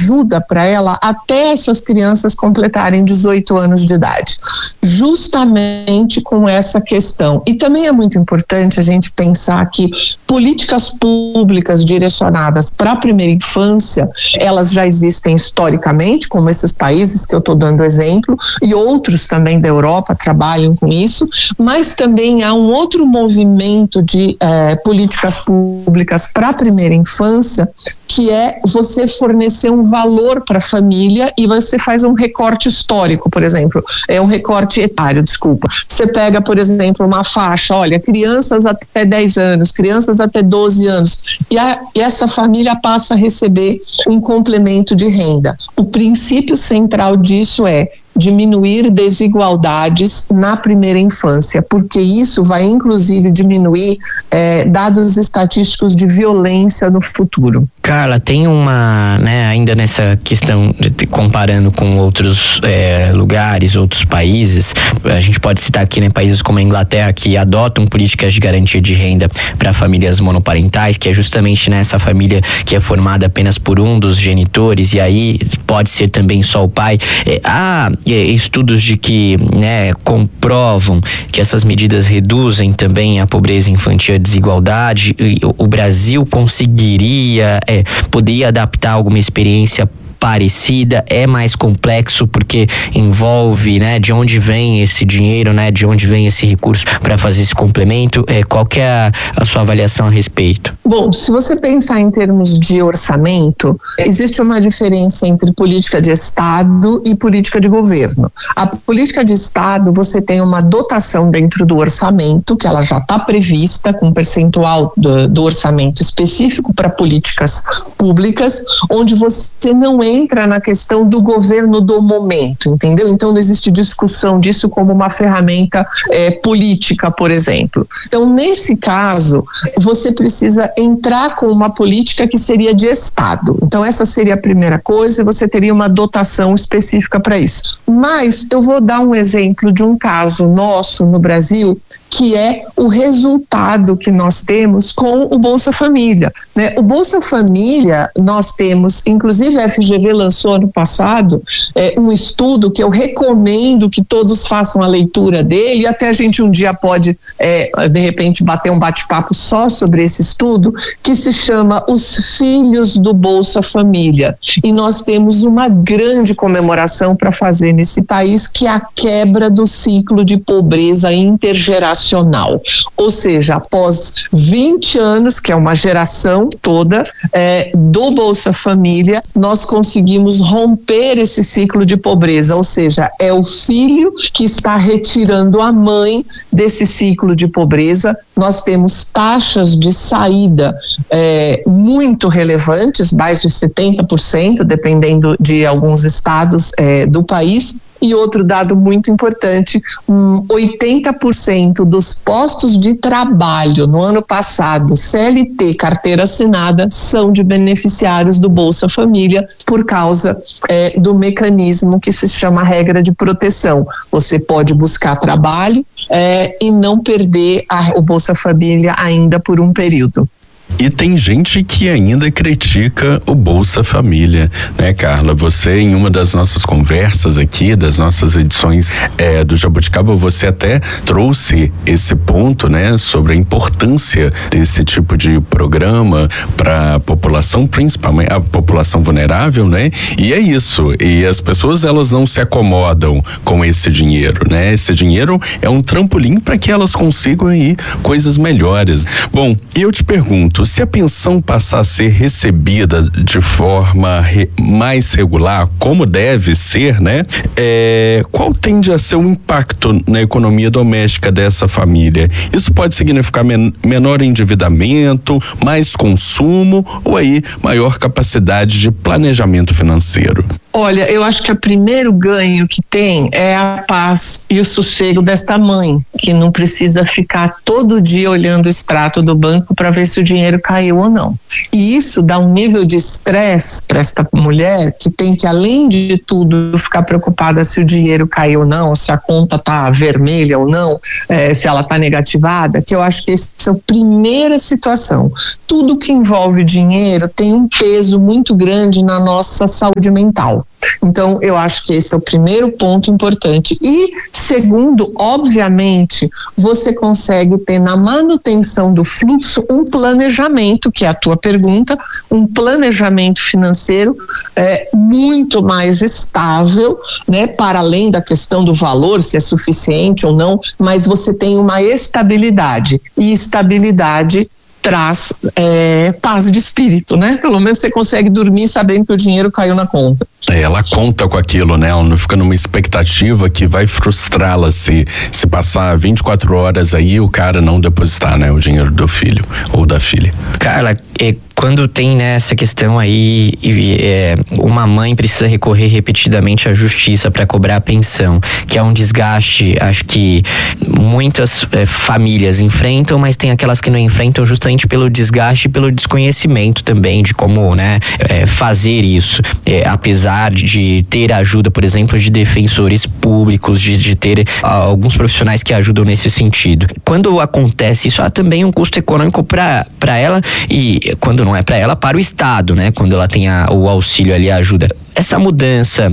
ajuda para ela até essas crianças completarem 18 anos de idade, justamente com essa questão. E também é muito importante a gente pensar que políticas públicas direcionadas para a primeira infância, elas já existem historicamente, como esses países que eu estou dando exemplo, e outros também da Europa trabalham com isso, mas também há um outro movimento de políticas públicas para a primeira infância, que é você fornecer um valor para a família e você faz um recorte histórico, por exemplo, um recorte etário, desculpa. Você pega, por exemplo, uma faixa, olha, crianças até 10 anos, crianças até 12 anos, e essa família passa a receber um complemento de renda. O princípio central disso é diminuir desigualdades na primeira infância, porque isso vai inclusive diminuir dados estatísticos de violência no futuro. Carla, tem uma, ainda nessa questão de comparando com outros lugares, outros países, a gente pode citar aqui, países como a Inglaterra, que adotam políticas de garantia de renda para famílias monoparentais, que é justamente nessa família que é formada apenas por um dos genitores, e aí pode ser também só o pai. Há estudos de que, comprovam que essas medidas reduzem também a pobreza infantil e a desigualdade. O Brasil conseguiria poder adaptar alguma experiência parecida? É mais complexo porque envolve, de onde vem esse dinheiro, de onde vem esse recurso para fazer esse complemento? Qual que é a sua avaliação a respeito? Bom, se você pensar em termos de orçamento, existe uma diferença entre política de Estado e política de governo. A política de Estado, você tem uma dotação dentro do orçamento, que ela já está prevista com um percentual do orçamento específico para políticas públicas, onde você não entra na questão do governo do momento, entendeu? Então não existe discussão disso como uma ferramenta política, por exemplo. Então, nesse caso, você precisa entrar com uma política que seria de Estado. Então, essa seria a primeira coisa, e você teria uma dotação específica para isso. Mas eu vou dar um exemplo de um caso nosso no Brasil, que é o resultado que nós temos com o Bolsa Família. O Bolsa Família, nós temos, inclusive a FGV lançou ano passado um estudo que eu recomendo que todos façam a leitura dele, e até a gente um dia pode, de repente, bater um bate-papo só sobre esse estudo, que se chama Os Filhos do Bolsa Família. E nós temos uma grande comemoração para fazer nesse país, que é a quebra do ciclo de pobreza intergeracional. Ou seja, após 20 anos, que é uma geração toda do Bolsa Família, nós conseguimos romper esse ciclo de pobreza, ou seja, é o filho que está retirando a mãe desse ciclo de pobreza. Nós temos taxas de saída muito relevantes, mais de 70%, dependendo de alguns estados do país. E outro dado muito importante, 80% dos postos de trabalho no ano passado, CLT, carteira assinada, são de beneficiários do Bolsa Família por causa do mecanismo que se chama regra de proteção. Você pode buscar trabalho e não perder o Bolsa Família ainda por um período. E tem gente que ainda critica o Bolsa Família, Carla? Você, em uma das nossas conversas aqui, das nossas edições do Jabuticaba, você até trouxe esse ponto, sobre a importância desse tipo de programa para a população, principalmente a população vulnerável, E é isso. E as pessoas, elas não se acomodam com esse dinheiro, Esse dinheiro é um trampolim para que elas consigam aí coisas melhores. Bom, e eu te pergunto, se a pensão passar a ser recebida de forma mais regular, como deve ser, qual tende a ser o impacto na economia doméstica dessa família? Isso pode significar menor endividamento, mais consumo ou aí maior capacidade de planejamento financeiro? Olha, eu acho que o primeiro ganho que tem é a paz e o sossego desta mãe, que não precisa ficar todo dia olhando o extrato do banco para ver se o dinheiro caiu ou não. E isso dá um nível de estresse para esta mulher, que tem que, além de tudo, ficar preocupada se o dinheiro caiu ou não, se a conta está vermelha ou não, se ela está negativada, que eu acho que essa é a primeira situação. Tudo que envolve dinheiro tem um peso muito grande na nossa saúde mental. Então, eu acho que esse é o primeiro ponto importante. E, segundo, obviamente, você consegue ter na manutenção do fluxo um planejamento, que é a tua pergunta, um planejamento financeiro muito mais estável, né, para além da questão do valor, se é suficiente ou não, mas você tem uma estabilidade. E estabilidade traz paz de espírito, né? Pelo menos você consegue dormir sabendo que o dinheiro caiu na conta. Ela conta com aquilo, né? Ela não fica numa expectativa que vai frustrá-la se passar 24 horas aí o cara não depositar, né, o dinheiro do filho ou da filha. Carla, quando tem, né, essa questão aí, uma mãe precisa recorrer repetidamente à justiça para cobrar a pensão, que é um desgaste, acho que muitas famílias enfrentam, mas tem aquelas que não enfrentam justamente pelo desgaste e pelo desconhecimento também de como, né, fazer isso, apesar de ter ajuda, por exemplo, de defensores públicos, de ter alguns profissionais que ajudam nesse sentido. Quando acontece isso, há também um custo econômico para ela, e quando não é para ela, para o Estado, né? Quando ela tem o auxílio ali, a ajuda. Essa mudança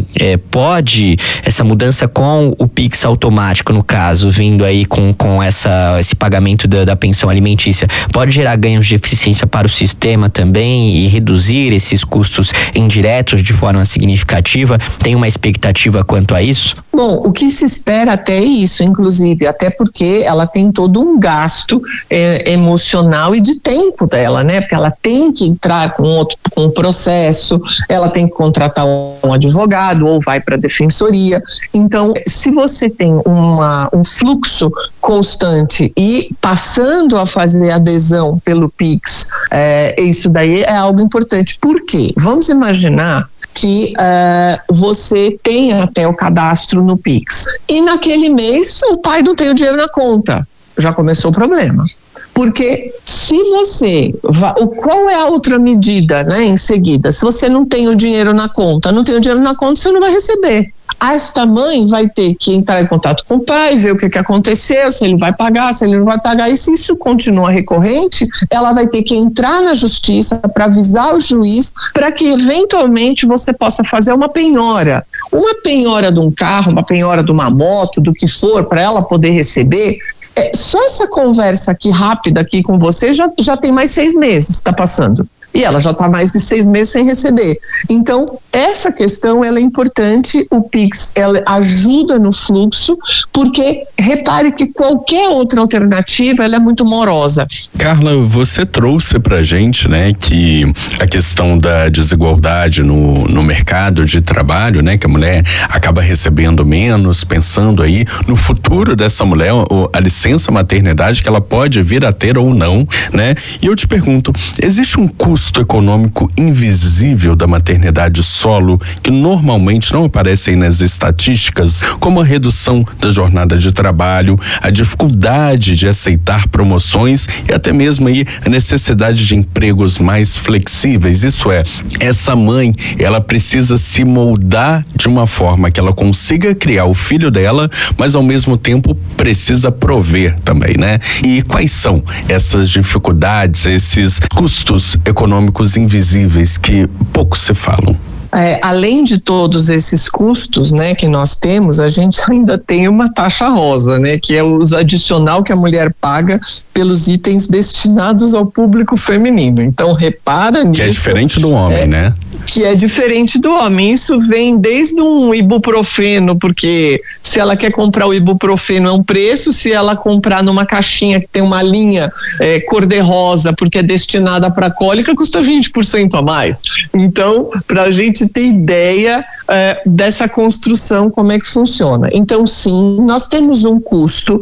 essa mudança com o Pix automático, no caso, vindo aí com esse pagamento da pensão alimentícia, pode gerar ganhos de eficiência para o sistema também e reduzir esses custos indiretos de forma significativa? Tem uma expectativa quanto a isso? Bom, o que se espera até é isso, inclusive, até porque ela tem todo um gasto emocional e de tempo dela, né? Porque ela tem que entrar com um processo, ela tem que contratar um advogado ou vai para a defensoria. Então, se você tem um fluxo constante e passando a fazer adesão pelo Pix, isso daí é algo importante. Por quê? Vamos imaginar que você tem até o cadastro no Pix e naquele mês o pai não tem o dinheiro na conta, já começou o problema. Porque se você... Qual é a outra medida, né, em seguida? Se você não tem o dinheiro na conta, você não vai receber. Esta mãe vai ter que entrar em contato com o pai, ver o que aconteceu, se ele vai pagar, se ele não vai pagar. E se isso continua recorrente, ela vai ter que entrar na justiça para avisar o juiz para que eventualmente você possa fazer uma penhora. Uma penhora de um carro, uma penhora de uma moto, do que for, para ela poder receber. Só essa conversa aqui rápida aqui com você já tem mais 6 meses, está passando. E ela já está mais de 6 meses sem receber. Então, essa questão ela é importante, o Pix ela ajuda no fluxo, porque repare que qualquer outra alternativa ela é muito morosa. Carla, você trouxe pra gente, né, que a questão da desigualdade no mercado de trabalho, né, que a mulher acaba recebendo menos, pensando aí no futuro dessa mulher, a licença maternidade que ela pode vir a ter ou não, né? E eu te pergunto, existe um custo econômico invisível da maternidade solo que normalmente não aparece aí nas estatísticas, como a redução da jornada de trabalho, a dificuldade de aceitar promoções e até mesmo aí a necessidade de empregos mais flexíveis? Isso é, essa mãe, ela precisa se moldar de uma forma que ela consiga criar o filho dela, mas ao mesmo tempo precisa prover também, né? E quais são essas dificuldades, esses custos econômicos invisíveis que pouco se falam? Além de todos esses custos, né, que nós temos, a gente ainda tem uma taxa rosa, né, que é o uso adicional que a mulher paga pelos itens destinados ao público feminino. Então, repara nisso. Que é diferente do homem, né? Que é diferente do homem. Isso vem desde um ibuprofeno, porque se ela quer comprar o ibuprofeno é um preço, se ela comprar numa caixinha que tem uma linha cor-de-rosa, porque é destinada para cólica, custa 20% a mais. Então, para a gente ter ideia, dessa construção, como é que funciona. Então, sim, nós temos um custo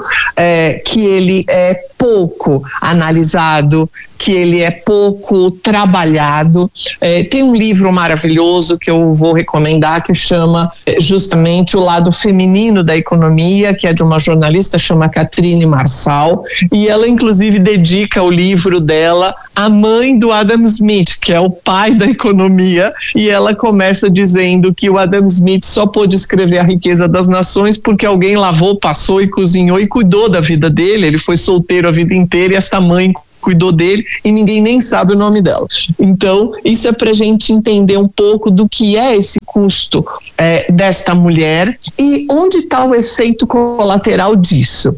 que ele é pouco analisado, que ele é pouco trabalhado. Tem um livro maravilhoso que eu vou recomendar que chama justamente O Lado Feminino da Economia, que é de uma jornalista chama Catherine Marçal, e ela inclusive dedica o livro dela à mãe do Adam Smith, que é o pai da economia, e ela começa dizendo que o Adam Smith só pôde escrever A Riqueza das Nações porque alguém lavou, passou e cozinhou e cuidou da vida dele. Ele foi solteiro a vida inteira e essa mãe cuidou dele e ninguém nem sabe o nome dela. Então, isso é para a gente entender um pouco do que é esse custo desta mulher e onde está o efeito colateral disso.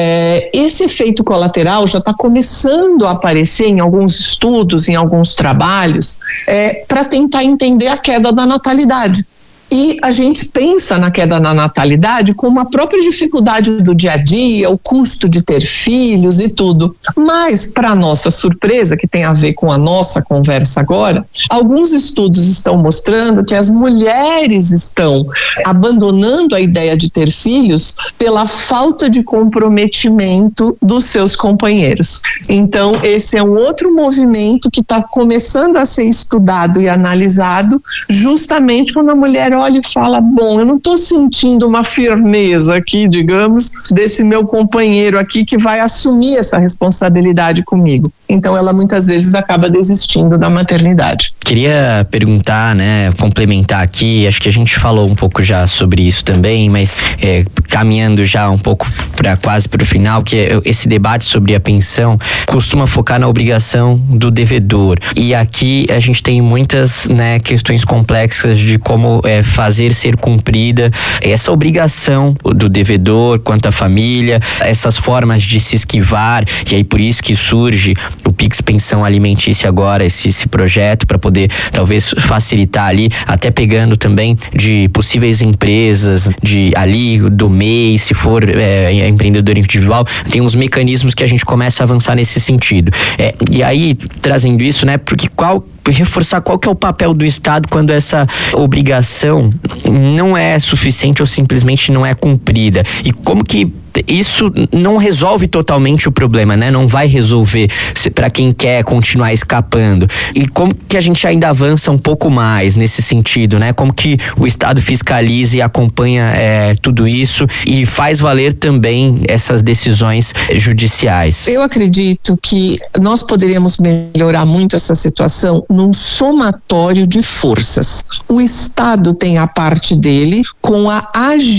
Esse efeito colateral já está começando a aparecer em alguns estudos, em alguns trabalhos, para tentar entender a queda da natalidade. E a gente pensa na queda na natalidade como a própria dificuldade do dia a dia, o custo de ter filhos e tudo. Mas, para nossa surpresa, que tem a ver com a nossa conversa agora, alguns estudos estão mostrando que as mulheres estão abandonando a ideia de ter filhos pela falta de comprometimento dos seus companheiros. Então, esse é um outro movimento que está começando a ser estudado e analisado justamente quando a mulher olha e fala, bom, eu não estou sentindo uma firmeza aqui, digamos, desse meu companheiro aqui que vai assumir essa responsabilidade comigo. Então ela muitas vezes acaba desistindo da maternidade. Queria perguntar, né, complementar aqui, acho que a gente falou um pouco já sobre isso também, mas caminhando já um pouco quase para o final, que esse debate sobre a pensão costuma focar na obrigação do devedor. E aqui a gente tem muitas, né, questões complexas de como fazer ser cumprida essa obrigação do devedor quanto à família, essas formas de se esquivar, e aí por isso que surge o Pix Pensão Alimentícia agora, esse projeto para poder talvez facilitar ali, até pegando também de possíveis empresas ali do MEI, se for empreendedor individual, tem uns mecanismos que a gente começa a avançar nesse sentido. E aí, trazendo isso, né, porque reforçar qual que é o papel do Estado quando essa obrigação não é suficiente ou simplesmente não é cumprida, e como que isso não resolve totalmente o problema, né? Não vai resolver para quem quer continuar escapando. E como que a gente ainda avança um pouco mais nesse sentido, né? Como que o Estado fiscaliza e acompanha tudo isso e faz valer também essas decisões judiciais? Eu acredito que nós poderíamos melhorar muito essa situação num somatório de forças. O Estado tem a parte dele com a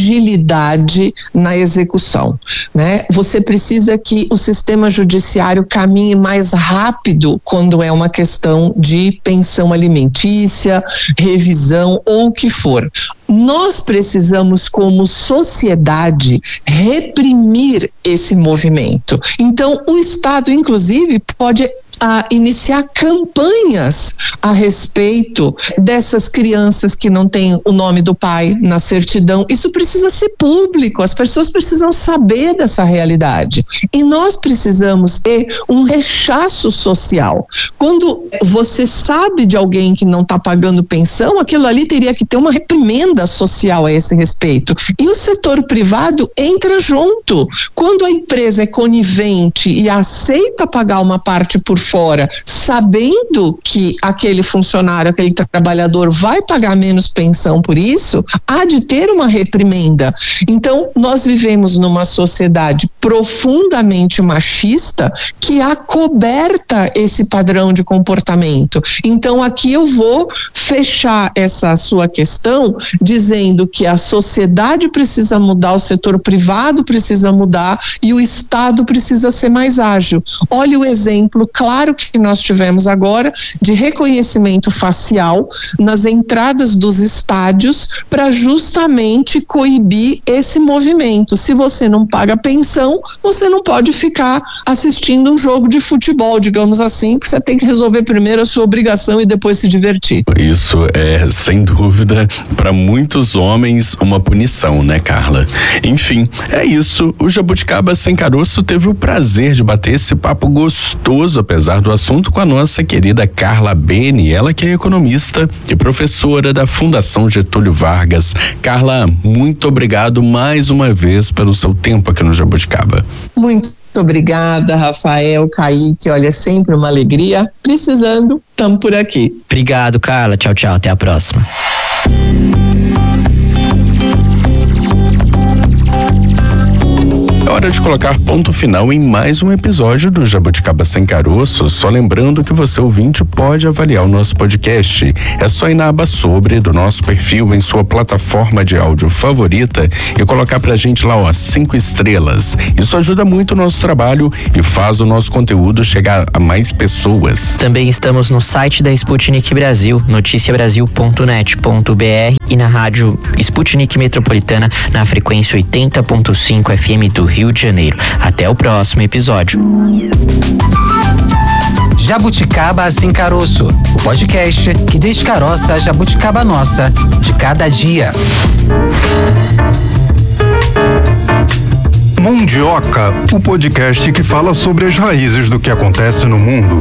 agilidade na execução. Né? Você precisa que o sistema judiciário caminhe mais rápido quando é uma questão de pensão alimentícia, revisão ou o que for. Nós precisamos, como sociedade, reprimir esse movimento. Então, o Estado, inclusive, pode iniciar campanhas a respeito dessas crianças que não têm o nome do pai na certidão. Isso precisa ser público, as pessoas precisam saber dessa realidade. E nós precisamos ter um rechaço social. Quando você sabe de alguém que não está pagando pensão, aquilo ali teria que ter uma reprimenda social a esse respeito. E o setor privado entra junto. Quando a empresa é conivente e aceita pagar uma parte por fora, sabendo que aquele funcionário, aquele trabalhador vai pagar menos pensão por isso, há de ter uma reprimenda. Então, nós vivemos numa sociedade profundamente machista que acoberta esse padrão de comportamento. Então, aqui eu vou fechar essa sua questão dizendo que a sociedade precisa mudar, o setor privado precisa mudar e o Estado precisa ser mais ágil. Olha o exemplo claro que nós tivemos agora de reconhecimento facial nas entradas dos estádios para justamente coibir esse movimento. Se você não paga pensão, você não pode ficar assistindo um jogo de futebol, digamos assim, que você tem que resolver primeiro a sua obrigação e depois se divertir. Isso é, sem dúvida, para muitos homens uma punição, né, Carla? Enfim, é isso. O Jabuticaba Sem Caroço teve o prazer de bater esse papo gostoso, apesar conversar do assunto com a nossa querida Carla Bene, ela que é economista e professora da Fundação Getúlio Vargas. Carla, muito obrigado mais uma vez pelo seu tempo aqui no Jabuticaba. Muito obrigada, Rafael, Kaique, olha, sempre uma alegria. Precisando, estamos por aqui. Obrigado, Carla. Tchau, tchau. Até a próxima. É hora de colocar ponto final em mais um episódio do Jabuticaba Sem Caroço. Só lembrando que você, ouvinte, pode avaliar o nosso podcast. É só ir na aba Sobre do nosso perfil em sua plataforma de áudio favorita e colocar pra gente lá, 5 estrelas. Isso ajuda muito o nosso trabalho e faz o nosso conteúdo chegar a mais pessoas. Também estamos no site da Sputnik Brasil, noticiabrasil.net.br e na rádio Sputnik Metropolitana na frequência 80.5 FM do Rio de Janeiro. Até o próximo episódio. Jabuticaba Sem Caroço, o podcast que descaroça a jabuticaba nossa de cada dia. Mundioca, o podcast que fala sobre as raízes do que acontece no mundo.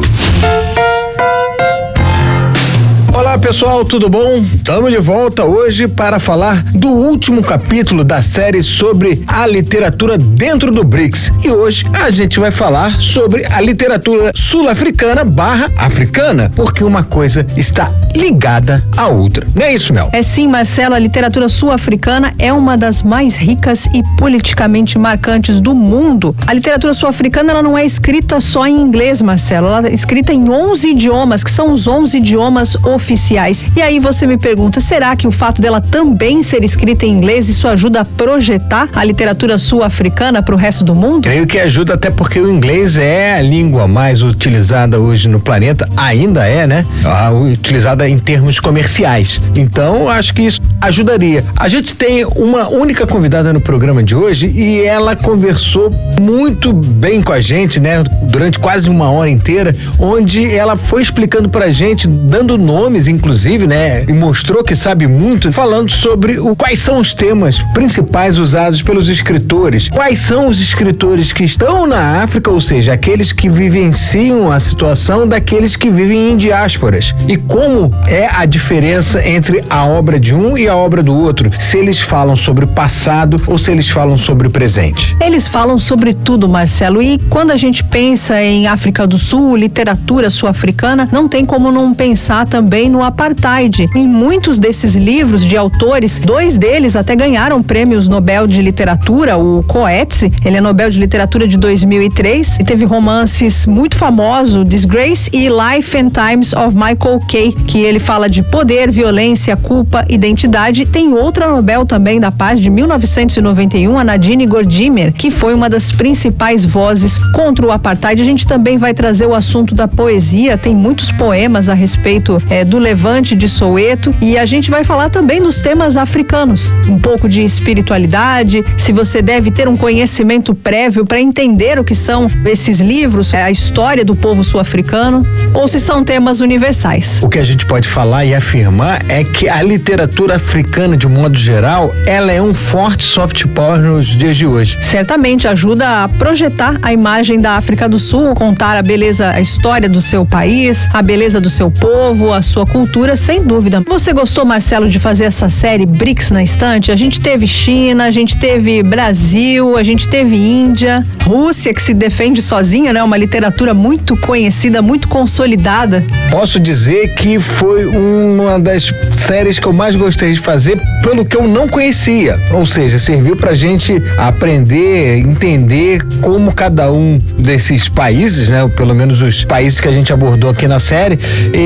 Olá pessoal, tudo bom? Estamos de volta hoje para falar do último capítulo da série sobre a literatura dentro do BRICS. E hoje a gente vai falar sobre a literatura sul-africana / africana, porque uma coisa está ligada à outra. Não é isso, Mel? É sim, Marcelo, a literatura sul-africana é uma das mais ricas e politicamente marcantes do mundo. A literatura sul-africana ela não é escrita só em inglês, Marcelo, ela é escrita em 11 idiomas, que são os 11 idiomas oficiais. E aí você me pergunta, será que o fato dela também ser escrita em inglês, isso ajuda a projetar a literatura sul-africana para o resto do mundo? Creio que ajuda, até porque o inglês é a língua mais utilizada hoje no planeta, ainda é, né? Utilizada em termos comerciais. Então, acho que isso ajudaria. A gente tem uma única convidada no programa de hoje e ela conversou muito bem com a gente, né? Durante quase uma hora inteira, onde ela foi explicando pra gente, dando nomes, inclusive, né? E mostrou que sabe muito, falando sobre quais são os temas principais usados pelos escritores. Quais são os escritores que estão na África, ou seja, aqueles que vivenciam a situação daqueles que vivem em diásporas. E como é a diferença entre a obra de um e a obra do outro. Se eles falam sobre passado ou se eles falam sobre presente. Eles falam sobre tudo, Marcelo. E quando a gente pensa em África do Sul, literatura sul-africana, não tem como não pensar também no apartheid. Em muitos desses livros de autores, 2 deles até ganharam prêmios Nobel de Literatura. O Coetzee, ele é Nobel de Literatura de 2003 e teve romances muito famosos, Disgrace e Life and Times of Michael Kay, que ele fala de poder, violência, culpa, identidade. Tem outra Nobel também da Paz de 1991, a Nadine Gordimer, que foi uma das principais vozes contra o apartheid. A gente também vai trazer o assunto da poesia, tem muitos poemas a respeito do Levante de Soweto, e a gente vai falar também dos temas africanos, um pouco de espiritualidade, se você deve ter um conhecimento prévio para entender o que são esses livros, a história do povo sul-africano, ou se são temas universais. O que a gente pode falar e afirmar é que a literatura africana, de um modo geral, ela é um forte soft power nos dias de hoje. Certamente ajuda a projetar a imagem da África do Sul, contar a beleza, a história do seu país, a beleza do seu povo, a sua cultura, sem dúvida. Você gostou, Marcelo, de fazer essa série BRICS na estante? A gente teve China, a gente teve Brasil, a gente teve Índia, Rússia, que se defende sozinha, né? Uma literatura muito conhecida, muito consolidada. Posso dizer que foi uma das séries que eu mais gostei de fazer, pelo que eu não conhecia. Ou seja, serviu pra gente aprender, entender como cada um desses países, né? Pelo menos os países que a gente abordou aqui na série,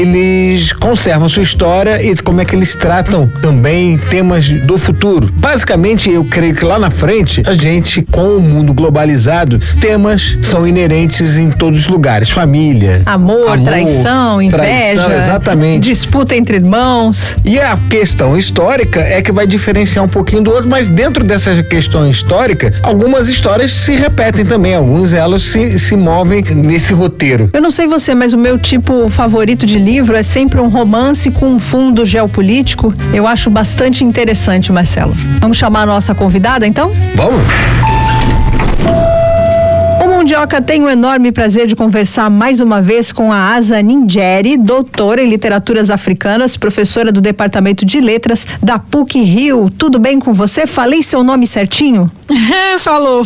eles conservam sua história e como é que eles tratam também temas do futuro. Basicamente, eu creio que lá na frente, a gente, com o mundo globalizado, temas são inerentes em todos os lugares. Família, amor, traição, inveja, exatamente, disputa entre irmãos. E a questão histórica é que vai diferenciar um pouquinho do outro, mas dentro dessa questão histórica, algumas histórias se repetem também, alguns elas se movem nesse roteiro. Eu não sei você, mas o meu tipo favorito de livro é sempre um romance com um fundo geopolítico. Eu acho bastante interessante, Marcelo. Vamos chamar a nossa convidada, então? Vamos! O Mandioca, tenho o enorme prazer de conversar mais uma vez com a Asa Ninjeri, doutora em literaturas africanas, professora do Departamento de Letras da PUC-Rio. Tudo bem com você? Falei seu nome certinho? Falou.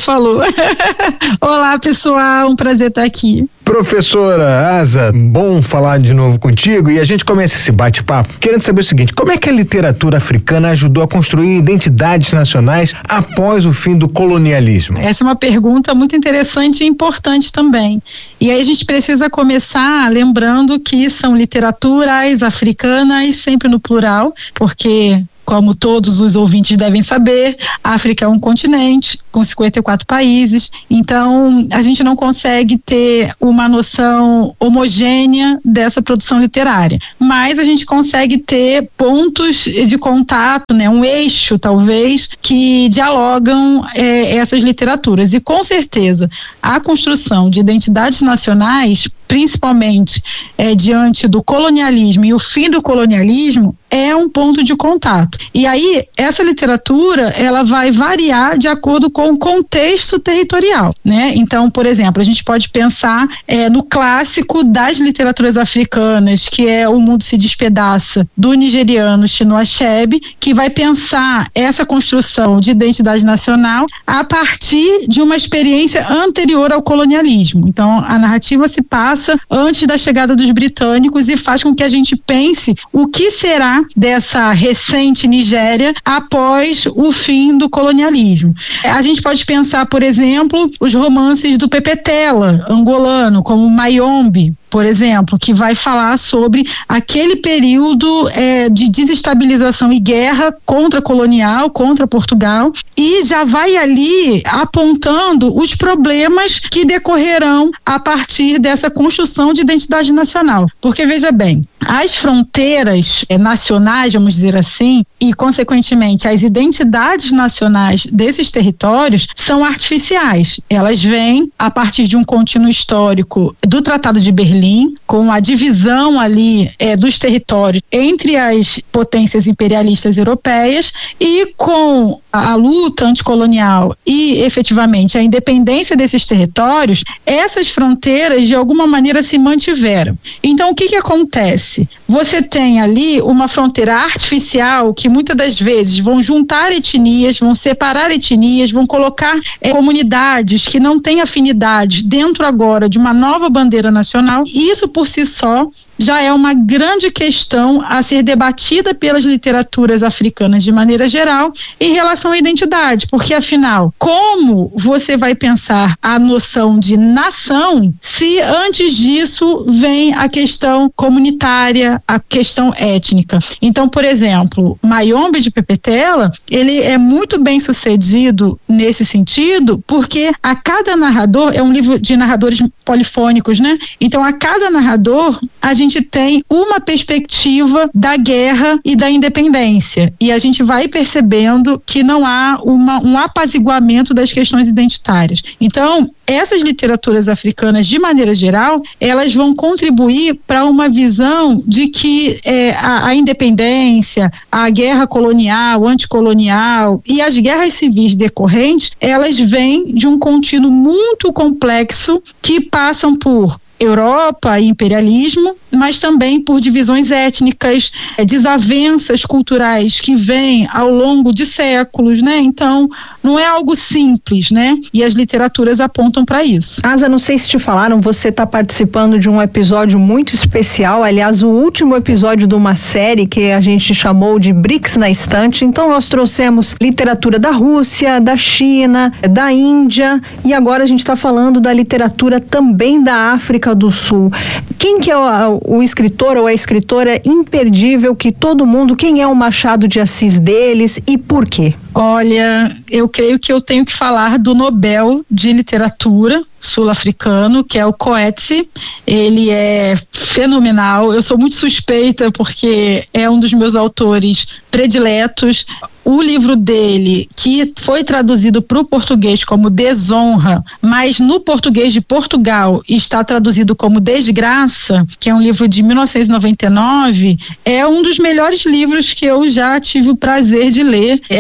Olá, pessoal, um prazer estar aqui. Professora Asa, bom falar de novo contigo, e a gente começa esse bate-papo querendo saber o seguinte: como é que a literatura africana ajudou a construir identidades nacionais após o fim do colonialismo? Essa é uma pergunta muito interessante e importante também. E aí a gente precisa começar lembrando que são literaturas africanas, sempre no plural, porque, como todos os ouvintes devem saber, a África é um continente com 54 países, então a gente não consegue ter uma noção homogênea dessa produção literária, mas a gente consegue ter pontos de contato, né, um eixo talvez, que dialogam essas literaturas, e com certeza a construção de identidades nacionais, principalmente diante do colonialismo e o fim do colonialismo, é um ponto de contato. E aí, essa literatura, ela vai variar de acordo com o contexto territorial, né? Então, por exemplo, a gente pode pensar no clássico das literaturas africanas, que é O Mundo se Despedaça, do nigeriano Chinua Achebe, que vai pensar essa construção de identidade nacional a partir de uma experiência anterior ao colonialismo. Então, a narrativa se passa antes da chegada dos britânicos e faz com que a gente pense o que será dessa recente Nigéria após o fim do colonialismo. A gente pode pensar, por exemplo, os romances do Pepe Tela, angolano, como Mayombe, por exemplo, que vai falar sobre aquele período de desestabilização e guerra contra-colonial, contra Portugal, e já vai ali apontando os problemas que decorrerão a partir dessa construção de identidade nacional. Porque, veja bem, as fronteiras nacionais, vamos dizer assim, e consequentemente as identidades nacionais desses territórios são artificiais. Elas vêm a partir de um contínuo histórico do Tratado de Berlim, com a divisão ali dos territórios entre as potências imperialistas europeias, e com a luta anticolonial e efetivamente a independência desses territórios, essas fronteiras de alguma maneira se mantiveram. Então, o que acontece? Você tem ali uma fronteira artificial que muitas das vezes vão juntar etnias, vão separar etnias, vão colocar comunidades que não têm afinidades dentro agora de uma nova bandeira nacional. Isso por si só já é uma grande questão a ser debatida pelas literaturas africanas de maneira geral em relação à identidade, porque afinal, como você vai pensar a noção de nação se antes disso vem a questão comunitária, a questão étnica? Então, por exemplo, Mayombe de Pepe Tela, ele é muito bem sucedido nesse sentido, porque a cada narrador, é um livro de narradores polifônicos, né? Então, a cada narrador, a gente tem uma perspectiva da guerra e da independência, e a gente vai percebendo que não há um apaziguamento das questões identitárias. Então, essas literaturas africanas, de maneira geral, elas vão contribuir para uma visão de que a independência, a guerra colonial, anticolonial e as guerras civis decorrentes, elas vêm de um contínuo muito complexo que passam por Europa e imperialismo, mas também por divisões étnicas, desavenças culturais que vêm ao longo de séculos, né? Então, não é algo simples, né? E as literaturas apontam para isso. Asa, não sei se te falaram, você está participando de um episódio muito especial, aliás, o último episódio de uma série que a gente chamou de BRICS na Estante. Então, nós trouxemos literatura da Rússia, da China, da Índia, e agora a gente está falando da literatura também da África do Sul. Quem que é o escritor ou a escritora imperdível que todo mundo, quem é o Machado de Assis deles e por quê? Olha, eu creio que eu tenho que falar do Nobel de Literatura sul-africano, que é o Coetzee. Ele é fenomenal. Eu sou muito suspeita porque é um dos meus autores prediletos. O livro dele, que foi traduzido para o português como Desonra, mas no português de Portugal está traduzido como Desgraça, que é um livro de 1999, é um dos melhores livros que eu já tive o prazer de ler. É um livro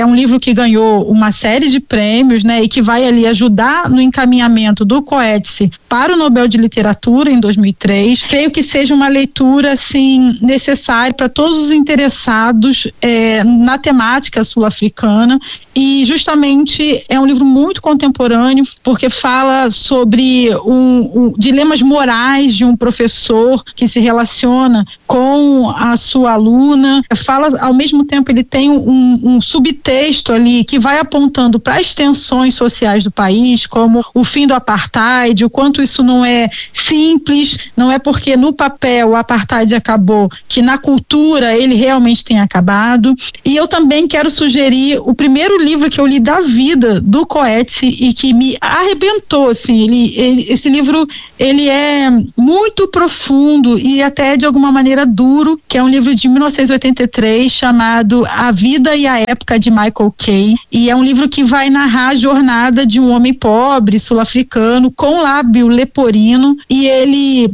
que ganhou uma série de prêmios, né, e que vai ali ajudar no encaminhamento do Coetzee para o Nobel de Literatura em 2003. Creio que seja uma leitura, assim, necessária para todos os interessados na temática sul-africana, e justamente é um livro muito contemporâneo, porque fala sobre dilemas morais de um professor que se relaciona com a sua aluna. Fala, ao mesmo tempo, ele tem um subtexto ali que vai apontando para as tensões sociais do país, como o fim do apartheid, o quanto isso não é simples, não é porque no papel o apartheid acabou, que na cultura ele realmente tem acabado. E eu também quero sugerir o primeiro livro que eu li da vida do Coetzee e que me arrebentou, assim, esse livro, ele é muito profundo e até de alguma maneira duro, que é um livro de 1983 chamado A Vida e a Época de Michael Kay, e é um livro que vai narrar a jornada de um homem pobre sul-africano com lábio leporino, e ele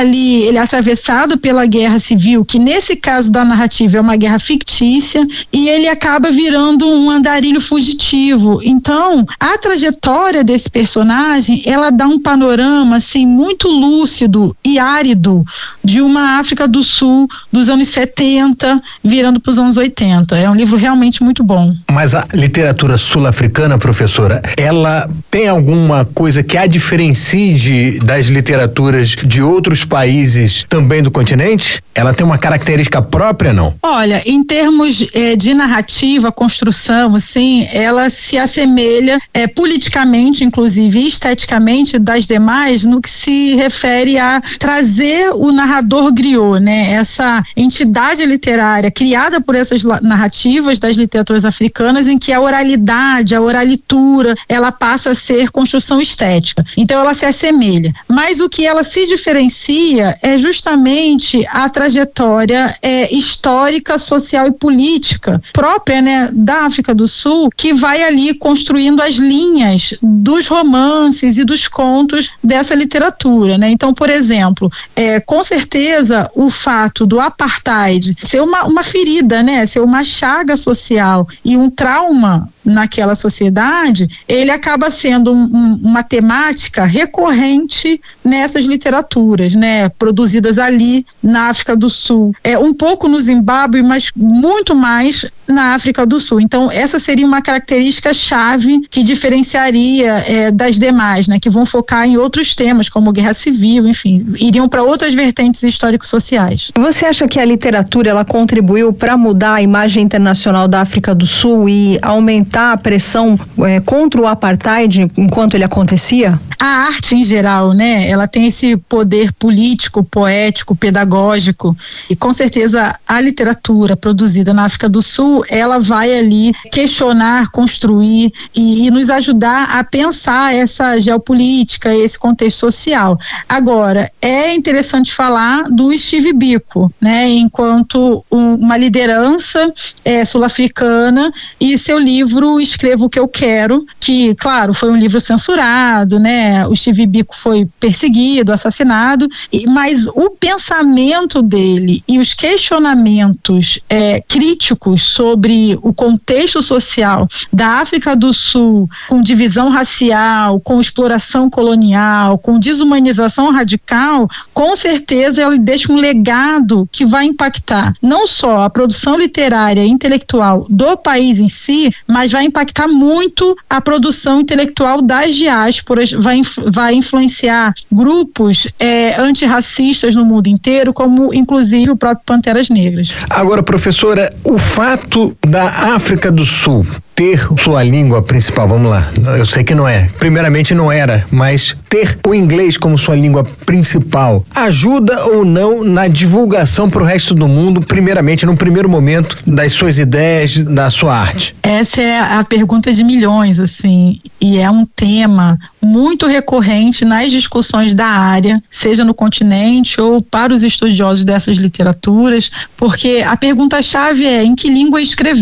é atravessado pela guerra civil, que nesse caso da narrativa é uma guerra fictícia, e ele acaba virando um andarilho fugitivo. Então, a trajetória desse personagem, ela dá um panorama, assim, muito lúcido e árido de uma África do Sul dos anos 70, virando para os anos 80. É um livro realmente muito bom. Mas a literatura sul-africana, professora, ela tem alguma coisa que a diferencie das literaturas de outros países também do continente? Ela tem uma característica própria, não? Olha, em termos de narrativa, construção, assim, ela se assemelha politicamente, inclusive, e esteticamente das demais, no que se refere a trazer o narrador griot, né? Essa entidade literária criada por essas narrativas das literaturas africanas, em que a oralidade, a oralitura, ela passa a ser construção estética. Então ela se assemelha. Mas o que ela se diferencia é justamente a trajetória histórica, social e política própria, né, da África do Sul, que vai ali construindo as linhas dos romances e dos contos dessa literatura, né? Então, por exemplo, com certeza o fato do apartheid ser uma ferida, né, ser uma chaga social e um trauma naquela sociedade, ele acaba sendo uma temática recorrente nessas literaturas, né, produzidas ali na África do Sul, um pouco no Zimbábue, mas muito mais na África do Sul. Então, essa seria uma característica chave que diferenciaria das demais, né, que vão focar em outros temas, como guerra civil, enfim, iriam para outras vertentes histórico-sociais. Você acha que a literatura, ela contribuiu para mudar a imagem internacional da África do Sul e aumentar a pressão contra o apartheid enquanto ele acontecia? A arte em geral, né, ela tem esse poder político, poético, pedagógico, e com certeza a literatura produzida na África do Sul, ela vai ali questionar, construir e nos ajudar a pensar essa geopolítica, esse contexto social. Agora, é interessante falar do Steve Biko, né, enquanto uma liderança sul-africana, e seu livro Escrevo o que eu quero, que, claro, foi um livro censurado, né? O Steve Biko foi perseguido, assassinado, mas o pensamento dele e os questionamentos críticos sobre o contexto social da África do Sul, com divisão racial, com exploração colonial, com desumanização radical, com certeza ele deixa um legado que vai impactar não só a produção literária e intelectual do país em si, mas vai impactar muito a produção intelectual das diásporas, vai influenciar grupos antirracistas no mundo inteiro, como inclusive o próprio Panteras Negras. Agora, professora, o fato da África do Sul ter sua língua principal, vamos lá, eu sei que não é, primeiramente não era, mas ter o inglês como sua língua principal ajuda ou não na divulgação para o resto do mundo, primeiramente, num primeiro momento, das suas ideias, da sua arte? Essa é a pergunta de milhões, assim, e é um tema muito recorrente nas discussões da área, seja no continente ou para os estudiosos dessas literaturas, porque a pergunta-chave é: em que língua escrever?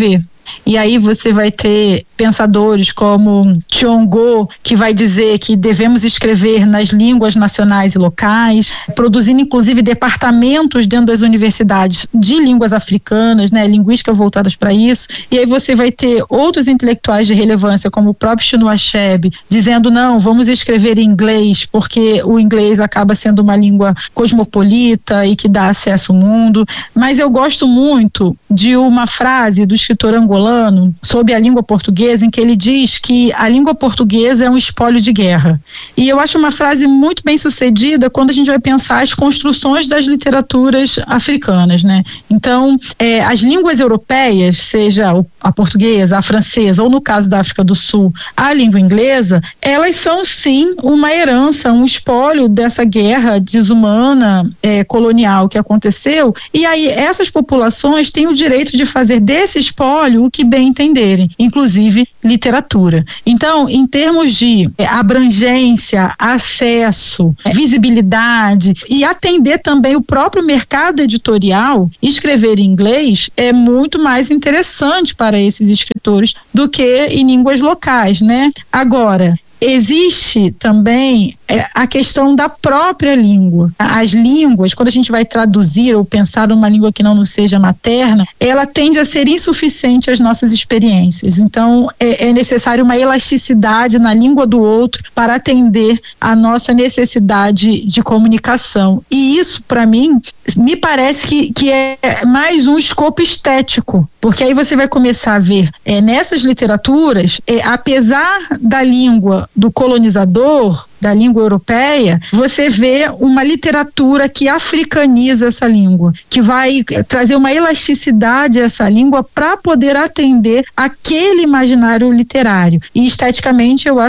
e aí você vai ter pensadores como Chiongo, que vai dizer que devemos escrever nas línguas nacionais e locais, produzindo inclusive departamentos dentro das universidades de línguas africanas, né, linguística voltadas para isso. E aí você vai ter outros intelectuais de relevância, como o próprio Chinua Achebe, dizendo não, vamos escrever em inglês, porque o inglês acaba sendo uma língua cosmopolita e que dá acesso ao mundo. Mas eu gosto muito de uma frase do escritor angolano sobre a língua portuguesa, em que ele diz que a língua portuguesa é um espólio de guerra. E eu acho uma frase muito bem sucedida quando a gente vai pensar as construções das literaturas africanas, né? Então, as línguas europeias, seja a portuguesa, a francesa, ou no caso da África do Sul, a língua inglesa, elas são sim uma herança, um espólio dessa guerra desumana colonial que aconteceu, e aí essas populações têm o direito de fazer desse espólio o que bem entenderem, inclusive literatura. Então, em termos de abrangência, acesso, visibilidade e atender também o próprio mercado editorial, escrever em inglês é muito mais interessante para esses escritores do que em línguas locais, né? Agora, existe também a questão da própria língua. As línguas, quando a gente vai traduzir ou pensar numa língua que não nos seja materna, ela tende a ser insuficiente às nossas experiências. Então, é necessário uma elasticidade na língua do outro para atender a nossa necessidade de comunicação. E isso, para mim, me parece que é mais um escopo estético, porque aí você vai começar a ver nessas literaturas, apesar da língua do colonizador, da língua europeia, você vê uma literatura que africaniza essa língua, que vai trazer uma elasticidade a essa língua para poder atender aquele imaginário literário. E esteticamente eu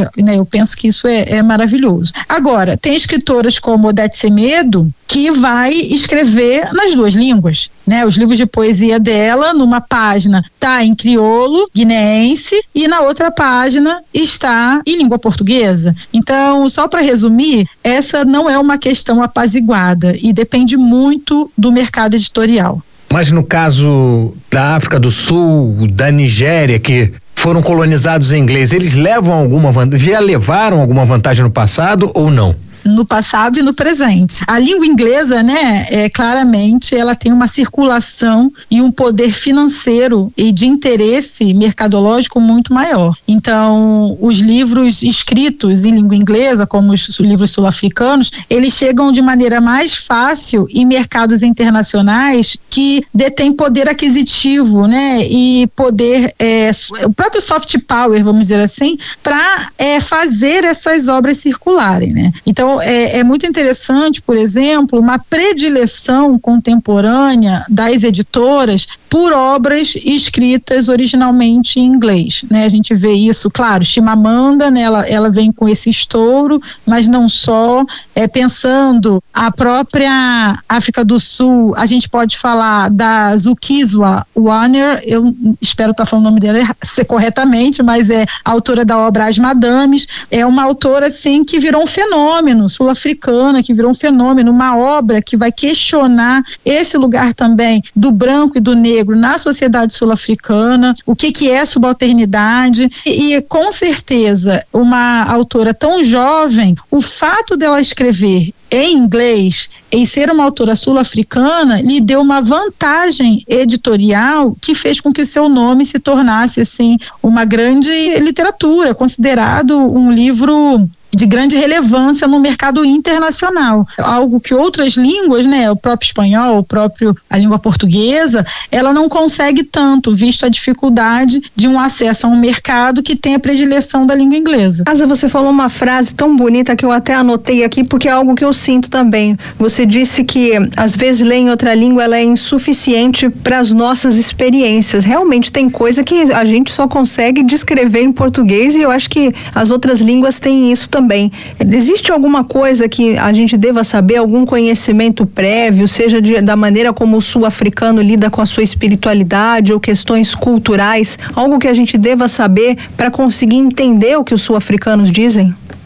penso que isso é maravilhoso. Agora, tem escritoras como Odete Semedo, que vai escrever nas duas línguas, né? Os livros de poesia dela, numa página está em crioulo, guineense, e na outra página está em língua portuguesa. Então, só para resumir, essa não é uma questão apaziguada e depende muito do mercado editorial. Mas no caso da África do Sul, da Nigéria, que foram colonizados em inglês, eles levam alguma vantagem, já levaram alguma vantagem no passado ou não? No passado e no presente. A língua inglesa, né, claramente ela tem uma circulação e um poder financeiro e de interesse mercadológico muito maior. Então, os livros escritos em língua inglesa, como os livros sul-africanos, eles chegam de maneira mais fácil em mercados internacionais que detêm poder aquisitivo, né, e poder, o próprio soft power, vamos dizer assim, para fazer essas obras circularem, né. Então, é muito interessante, por exemplo, uma predileção contemporânea das editoras por obras escritas originalmente em inglês, né? A gente vê isso, claro, Chimamanda, né? Ela vem com esse estouro, mas não só, pensando a própria África do Sul, a gente pode falar da Zukiswa Warner, eu espero estar falando o nome dela corretamente, mas é a autora da obra As Madames, é uma autora, assim, que virou um fenômeno, sul-africana, que virou um fenômeno, uma obra que vai questionar esse lugar também do branco e do negro na sociedade sul-africana, o que é subalternidade, e com certeza uma autora tão jovem, o fato dela escrever em inglês e ser uma autora sul-africana lhe deu uma vantagem editorial que fez com que o seu nome se tornasse, assim, uma grande literatura, considerado um livro de grande relevância no mercado internacional, algo que outras línguas, né, o próprio espanhol, a língua portuguesa, ela não consegue tanto, visto a dificuldade de um acesso a um mercado que tem a predileção da língua inglesa. Asa, você falou uma frase tão bonita que eu até anotei aqui, porque é algo que eu sinto também. Você disse que às vezes ler em outra língua ela é insuficiente para as nossas experiências. Realmente tem coisa que a gente só consegue descrever em português, e eu acho que as outras línguas têm isso também. Existe alguma coisa que a gente deva saber, algum conhecimento prévio, seja da maneira como o sul-africano lida com a sua espiritualidade ou questões culturais, algo que a gente deva saber para conseguir entender o que os sul-africanos dizem?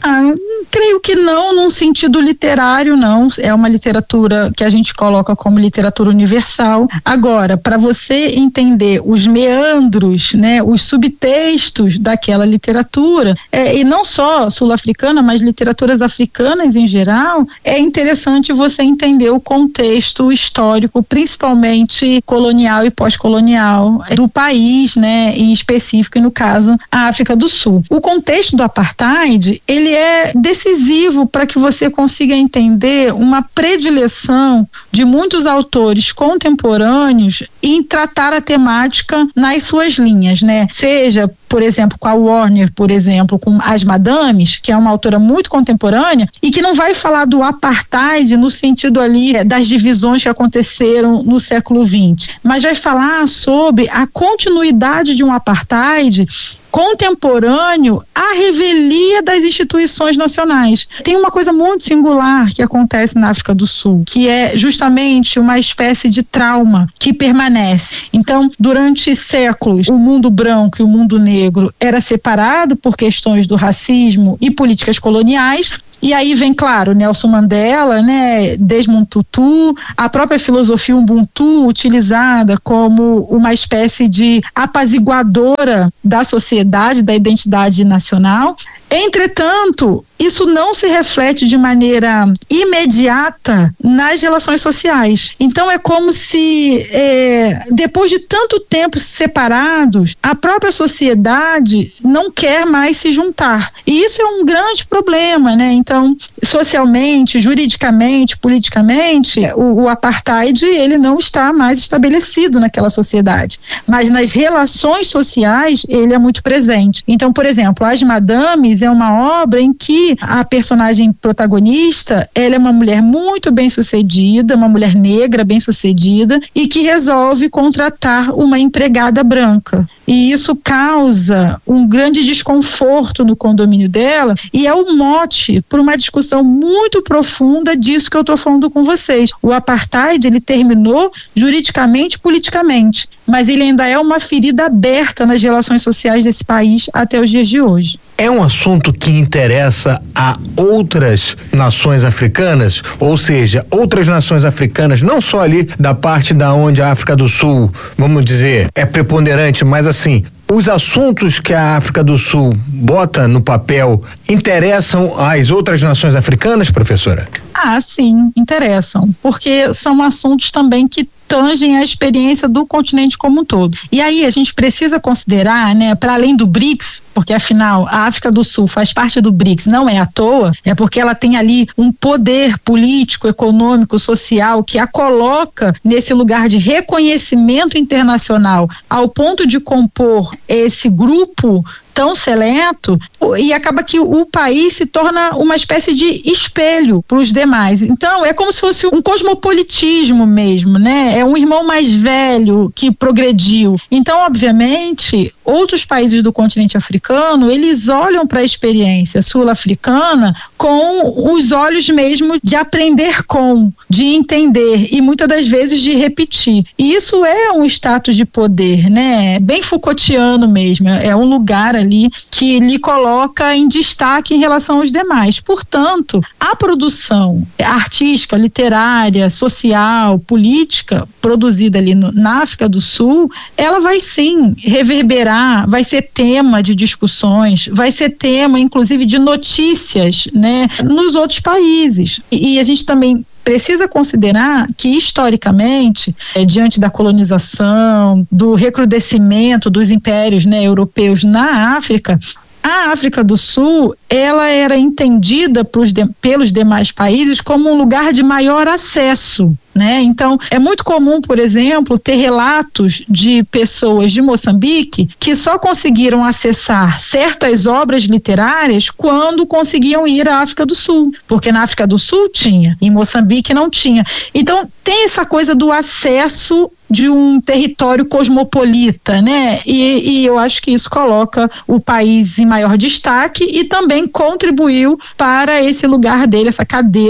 Creio que não, num sentido literário, não. É uma literatura que a gente coloca como literatura universal. Agora, para você entender os meandros, né, os subtextos daquela literatura, e não só sul-africana, mas literaturas africanas em geral, é interessante você entender o contexto histórico, principalmente colonial e pós-colonial do país, né, em específico, e no caso, a África do Sul. O contexto do apartheid, ele é decisivo para que você consiga entender uma predileção de muitos autores contemporâneos em tratar a temática nas suas linhas, né? Seja, por exemplo, com a Warner, por exemplo, com As Madames, que é uma autora muito contemporânea e que não vai falar do apartheid no sentido ali das divisões que aconteceram no século XX, mas vai falar sobre a continuidade de um apartheid contemporâneo à revelia das instituições nacionais. Tem uma coisa muito singular que acontece na África do Sul, que é justamente uma espécie de trauma que permanece. Então, durante séculos, o mundo branco e o mundo negro era separado por questões do racismo e políticas coloniais. E aí vem, claro, Nelson Mandela, né, Desmond Tutu, a própria filosofia Ubuntu utilizada como uma espécie de apaziguadora da sociedade, da identidade nacional. Entretanto, isso não se reflete de maneira imediata nas relações sociais. Então é como se, depois de tanto tempo separados, a própria sociedade não quer mais se juntar. E isso é um grande problema, né? Então, socialmente, juridicamente, politicamente, o apartheid, ele não está mais estabelecido naquela sociedade. Mas nas relações sociais, ele é muito presente. Então, por exemplo, As Madames é uma obra em que a personagem protagonista, ela é uma mulher muito bem-sucedida, uma mulher negra bem-sucedida e que resolve contratar uma empregada branca. E isso causa um grande desconforto no condomínio dela e é o mote para uma discussão muito profunda disso que eu estou falando com vocês. O apartheid, ele terminou juridicamente, politicamente, mas ele ainda é uma ferida aberta nas relações sociais desse país até os dias de hoje. É um assunto que interessa a outras nações africanas, ou seja, outras nações africanas, não só ali da parte da onde a África do Sul, vamos dizer, é preponderante, mas assim, os assuntos que a África do Sul bota no papel interessam às outras nações africanas, professora? Sim, interessam, porque são assuntos também que tangem a experiência do continente como um todo. E aí a gente precisa considerar, né, para além do BRICS, porque afinal a África do Sul faz parte do BRICS, não é à toa, é porque ela tem ali um poder político, econômico, social que a coloca nesse lugar de reconhecimento internacional ao ponto de compor esse grupo tão seleto, e acaba que o país se torna uma espécie de espelho para os demais. Então, é como se fosse um cosmopolitismo mesmo, né? É um irmão mais velho que progrediu. Então, obviamente, outros países do continente africano, eles olham para a experiência sul-africana com os olhos mesmo de aprender com, de entender e muitas das vezes de repetir. E isso é um status de poder, né? Bem Foucaultiano mesmo, é um lugar ali que lhe coloca em destaque em relação aos demais. Portanto, a produção artística, literária, social, política produzida ali na África do Sul, ela vai sim reverberar, vai ser tema de discussões, vai ser tema inclusive de notícias, né, nos outros países. E a gente também precisa considerar que, historicamente, diante da colonização, do recrudescimento dos impérios, né, europeus na África, a África do Sul, ela era entendida pelos demais países como um lugar de maior acesso, né? Então, é muito comum, por exemplo, ter relatos de pessoas de Moçambique que só conseguiram acessar certas obras literárias quando conseguiam ir à África do Sul, porque na África do Sul tinha, em Moçambique não tinha. Então, tem essa coisa do acesso de um território cosmopolita, né? E eu acho que isso coloca o país em maior destaque e também contribuiu para esse lugar dele, essa cadeira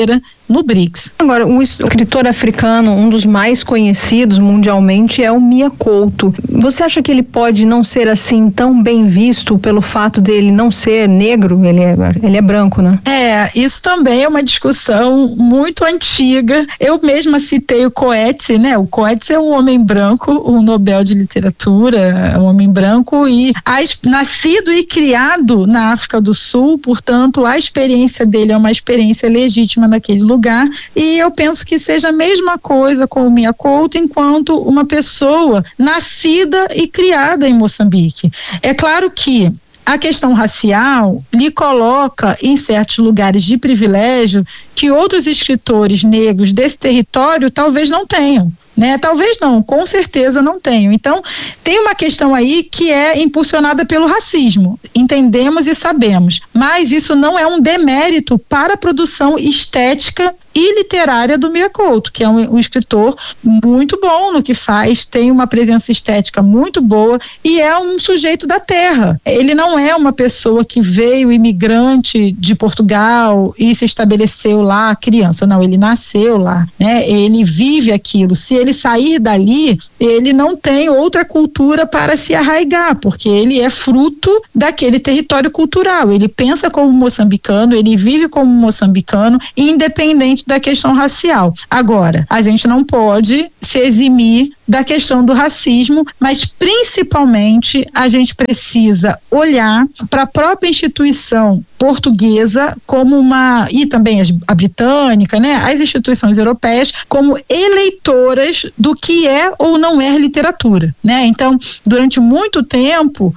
no BRICS. Agora, um escritor africano, um dos mais conhecidos mundialmente é o Mia Couto. Você acha que ele pode não ser assim tão bem visto pelo fato dele não ser negro? Ele é branco, né? Isso também é uma discussão muito antiga. Eu mesma citei o Coetzee, né? O Coetzee é um homem branco, um Nobel de Literatura, um homem branco e nascido e criado na África do Sul, portanto, a experiência dele é uma experiência legítima naquele lugar, e eu penso que seja a mesma coisa com o Mia Couto enquanto uma pessoa nascida e criada em Moçambique. É claro que a questão racial lhe coloca em certos lugares de privilégio que outros escritores negros desse território talvez não tenham. Talvez não, com certeza não tenho. Então, tem uma questão aí que é impulsionada pelo racismo. Entendemos e sabemos. Mas isso não é um demérito para a produção estética e literária do Mia Couto, que é um escritor muito bom no que faz, tem uma presença estética muito boa e é um sujeito da terra. Ele não é uma pessoa que veio imigrante de Portugal e se estabeleceu lá criança. Não, ele nasceu lá, Ele vive aquilo. Se ele sair dali, ele não tem outra cultura para se arraigar, porque ele é fruto daquele território cultural. Ele pensa como moçambicano, ele vive como moçambicano, independente da questão racial. Agora, a gente não pode se eximir da questão do racismo, mas principalmente a gente precisa olhar para a própria instituição portuguesa como e também a britânica, as instituições europeias como eleitoras do que é ou não é literatura, Então, durante muito tempo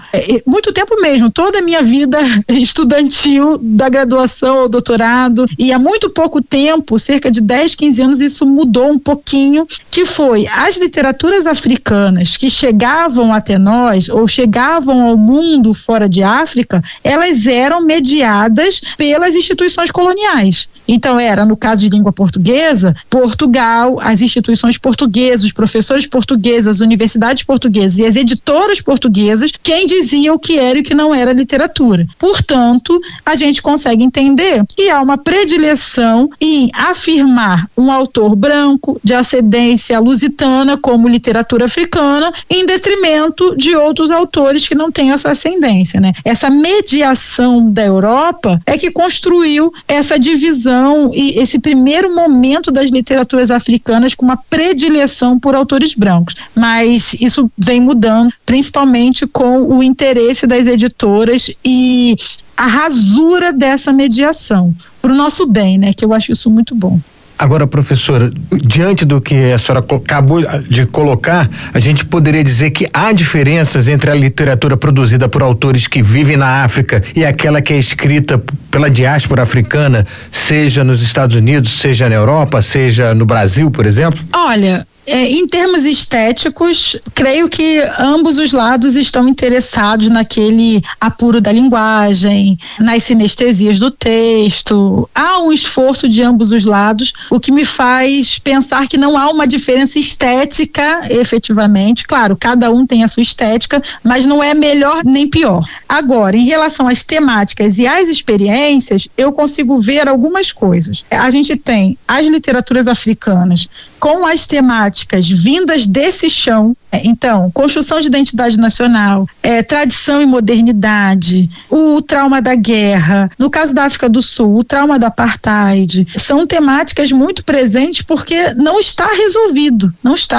mesmo, toda a minha vida estudantil, da graduação ao doutorado, e há muito pouco tempo, cerca de 10, 15 anos, isso mudou um pouquinho, que foi as literaturas africanas que chegavam até nós, ou chegavam ao mundo fora de África, elas eram mediadas pelas instituições coloniais. Então no caso de língua portuguesa, Portugal, as instituições portuguesas, os professores portugueses, as universidades portuguesas e as editoras portuguesas, quem dizia o que era e o que não era literatura. Portanto, a gente consegue entender que há uma predileção em afirmar um autor branco de ascendência lusitana como literatura africana, em detrimento de outros autores que não têm essa ascendência, Essa mediação da Europa é que construiu essa divisão e esse primeiro momento das literaturas africanas com uma predileção por autores brancos. Mas isso vem mudando, principalmente com o interesse das editoras e a rasura dessa mediação, para o nosso bem, que eu acho isso muito bom. Agora, professora, diante do que a senhora acabou de colocar, a gente poderia dizer que há diferenças entre a literatura produzida por autores que vivem na África e aquela que é escrita pela diáspora africana, seja nos Estados Unidos, seja na Europa, seja no Brasil, por exemplo? Olha, em termos estéticos, creio que ambos os lados estão interessados naquele apuro da linguagem, nas sinestesias do texto. Há um esforço de ambos os lados, o que me faz pensar que não há uma diferença estética, efetivamente. Claro, cada um tem a sua estética, mas não é melhor nem pior. Agora, em relação às temáticas e às experiências, eu consigo ver algumas coisas. A gente tem as literaturas africanas com as temáticas vindas desse chão. Então, construção de identidade nacional, tradição e modernidade, o trauma da guerra, no caso da África do Sul, o trauma do apartheid, são temáticas muito presentes porque não está resolvido.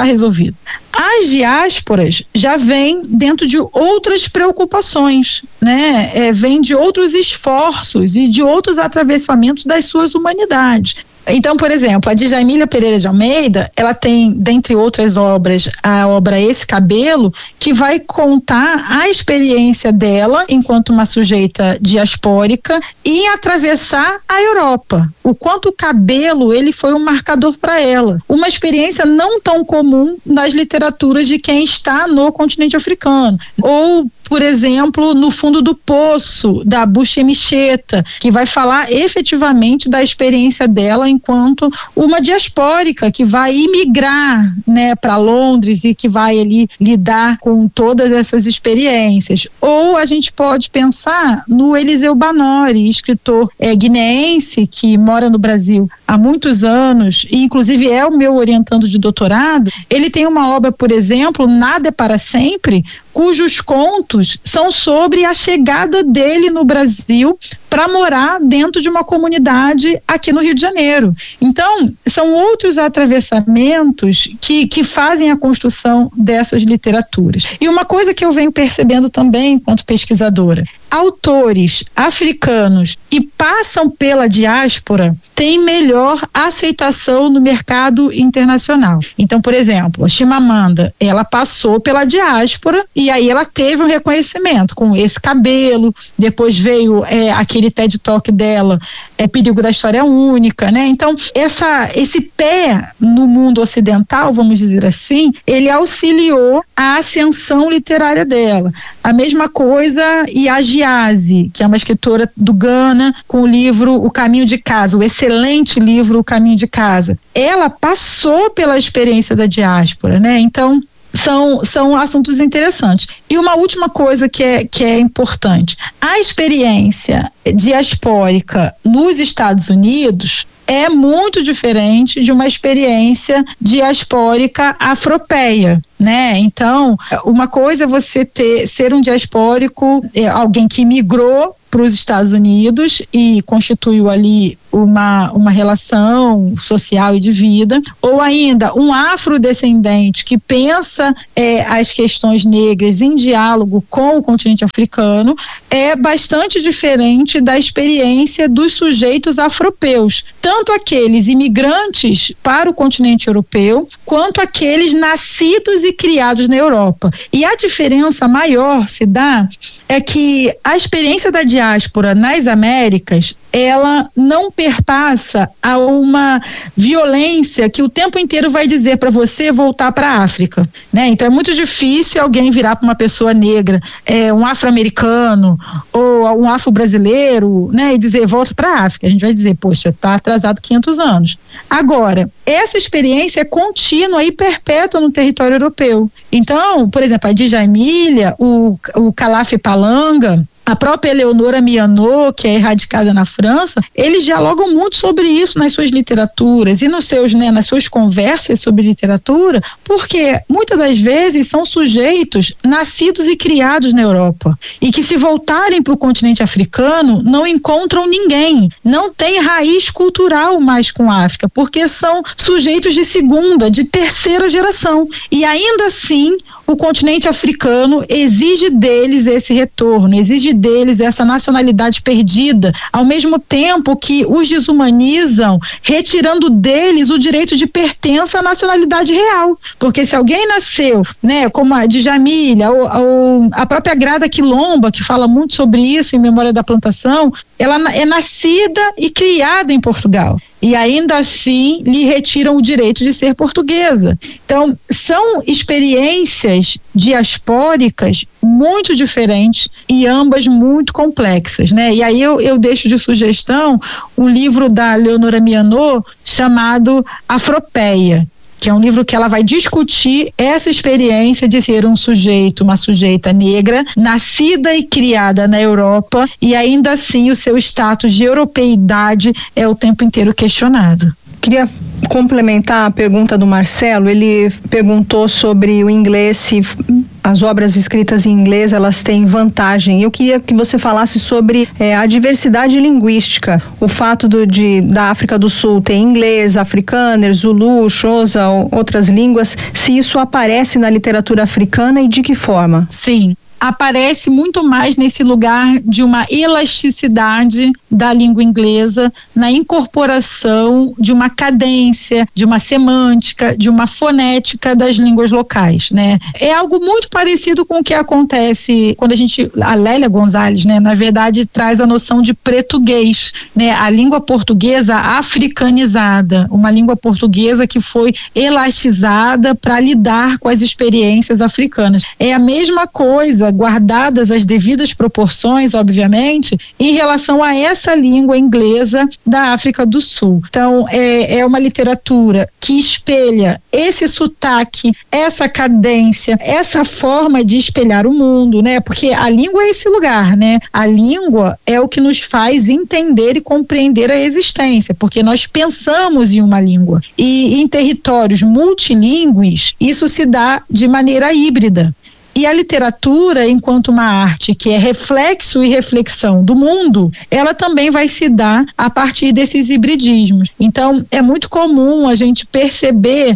As diásporas já vêm dentro de outras preocupações, vêm de outros esforços e de outros atravessamentos das suas humanidades. Então, por exemplo, a Djamília Pereira de Almeida, ela tem, dentre outras obras, a obra Esse Cabelo, que vai contar a experiência dela enquanto uma sujeita diaspórica em atravessar a Europa. O quanto o cabelo, ele foi um marcador para ela. Uma experiência não tão comum nas literaturas de quem está no continente africano. Ou por exemplo, No Fundo do Poço, da Buchemicheta, que vai falar efetivamente da experiência dela enquanto uma diaspórica que vai imigrar, né, para Londres e que vai ali lidar com todas essas experiências. Ou a gente pode pensar no Eliseu Banori, escritor guineense que mora no Brasil há muitos anos e inclusive é o meu orientando de doutorado. Ele tem uma obra, por exemplo, Nada é para Sempre, cujos contos são sobre a chegada dele no Brasil para morar dentro de uma comunidade aqui no Rio de Janeiro. Então, são outros atravessamentos que fazem a construção dessas literaturas. E uma coisa que eu venho percebendo também enquanto pesquisadora, autores africanos que passam pela diáspora têm melhor aceitação no mercado internacional. Então, por exemplo, a Chimamanda, ela passou pela diáspora e aí ela teve um reconhecimento com Esse Cabelo, depois veio aquele TED Talk dela, Perigo da História Única, né? Então, esse pé no mundo ocidental, vamos dizer assim, ele auxiliou a ascensão literária dela. A mesma coisa Yazi, que é uma escritora do Ghana, com o livro O Caminho de Casa, o excelente livro O Caminho de Casa. Ela passou pela experiência da diáspora, né? Então, são assuntos interessantes. E uma última coisa que é importante, a experiência diaspórica nos Estados Unidos é muito diferente de uma experiência diaspórica afropeia, né? Então, uma coisa é você ser um diaspórico, alguém que migrou para os Estados Unidos e constituiu ali uma relação social e de vida, ou ainda um afrodescendente que pensa as questões negras em diálogo com o continente africano, é bastante diferente da experiência dos sujeitos afropeus, tanto aqueles imigrantes para o continente europeu, quanto aqueles nascidos e criados na Europa. E a diferença maior se dá é que a experiência da diáspora nas Américas, ela não perpassa a uma violência que o tempo inteiro vai dizer para você voltar para a África, né? Então é muito difícil alguém virar para uma pessoa negra, um afro-americano ou um afro-brasileiro, né, e dizer volta para a África. A gente vai dizer, poxa, está atrasado 500 anos. Agora, essa experiência é contínua e perpétua no território europeu. Então, por exemplo, a Djamila, o Kalafi Palanga, a própria Eleonora Mianot, que é radicada na França, eles dialogam muito sobre isso nas suas literaturas e nas suas conversas sobre literatura, porque muitas das vezes são sujeitos nascidos e criados na Europa e que, se voltarem para o continente africano, não encontram ninguém, não tem raiz cultural mais com a África, porque são sujeitos de segunda, de terceira geração, e ainda assim o continente africano exige deles esse retorno, exige deles essa nacionalidade perdida, ao mesmo tempo que os desumanizam, retirando deles o direito de pertença à nacionalidade real. Porque se alguém nasceu, né, como a Djamila, ou a própria Grada Quilomba, que fala muito sobre isso em Memória da Plantação, ela é nascida e criada em Portugal. E ainda assim lhe retiram o direito de ser portuguesa. Então, são experiências diaspóricas muito diferentes e ambas muito complexas, né? E aí eu deixo de sugestão um livro da Eleonora Mianot chamado Afropeia, que é um livro que ela vai discutir essa experiência de ser um sujeito, uma sujeita negra, nascida e criada na Europa, e ainda assim o seu status de europeidade é o tempo inteiro questionado. Queria complementar a pergunta do Marcelo. Ele perguntou sobre o inglês, se as obras escritas em inglês elas têm vantagem. Eu queria que você falasse sobre a diversidade linguística, o fato da África do Sul ter inglês, afrikaner, zulu, xhosa, outras línguas, se isso aparece na literatura africana e de que forma? Sim. Aparece muito mais nesse lugar de uma elasticidade da língua inglesa na incorporação de uma cadência, de uma semântica, de uma fonética das línguas locais, né? É algo muito parecido com o que acontece quando a Lélia Gonzalez, né, na verdade traz a noção de português, né? A língua portuguesa africanizada, uma língua portuguesa que foi elastizada para lidar com as experiências africanas. É a mesma coisa, guardadas as devidas proporções, obviamente, em relação a essa língua inglesa da África do Sul. Então, é uma literatura que espelha esse sotaque, essa cadência, essa forma de espelhar o mundo, né? Porque a língua é esse lugar, né? A língua é o que nos faz entender e compreender a existência, porque nós pensamos em uma língua. E em territórios multilingües, isso se dá de maneira híbrida. E a literatura, enquanto uma arte que é reflexo e reflexão do mundo, ela também vai se dar a partir desses hibridismos. Então, é muito comum a gente perceber